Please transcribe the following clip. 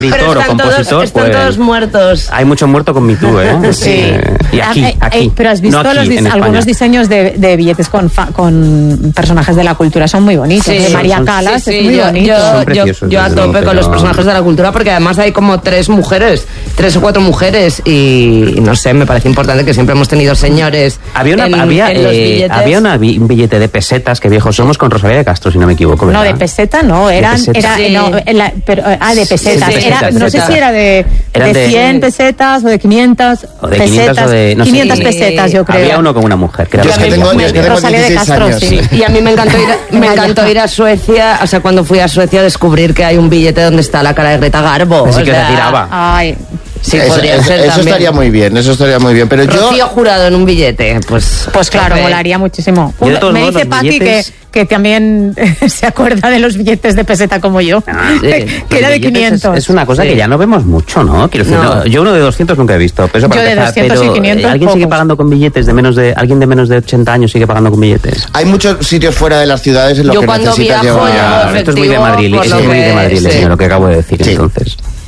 Pero están todos muertos. Hay muchos muertos con Me Too, ¿eh? Sí. Y aquí. Pero has visto no aquí, algunos diseños de billetes con personajes de la cultura, son muy bonitos. Sí, de María Calas es muy bonito. Yo a tope con los personajes de la cultura, porque además hay como 3 o 4 mujeres, y no sé, me parece importante que siempre hemos tenido señores. Había un billete de pesetas, que viejos somos, con Rosalía de Castro, si no me equivoco, ¿verdad? No, de peseta no, de pesetas. Sí, No sé si era de 100 pesetas o de 500 pesetas. O de, no 500 sé, pesetas, yo creo. Había uno con una mujer. Que yo es que tengo Rosalía de 16 Castro, años. sí. Y a mí me encantó ir a Suecia, o sea, cuando fui a Suecia descubrir que hay un billete donde está la cara de Greta Garbo. Así que retiraba. Ay. Sí, podría ser eso también. estaría muy bien, pero Rocío Jurado en un billete, pues claro, molaría muchísimo. Me dice Paqui que también se acuerda de los billetes de peseta como yo, que era de 500. Es una cosa que ya no vemos mucho, ¿no? Quiero decir, yo uno de 200 nunca he visto. Pero yo de 200 y 500 ¿alguien pocos. sigue pagando con billetes alguien de menos de 80 años sigue pagando con billetes? hay muchos sitios fuera de las ciudades en los que cuando necesitas viajo, llevar... Esto es muy de Madrid, por lo lo que acabo de decir, Sí. entonces.